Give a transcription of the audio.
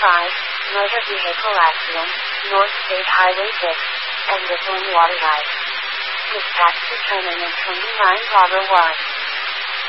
5, motor vehicle accident, North State Highway 6, and Whistling Water Ride. Dispatch determinant 29 Bravo 1.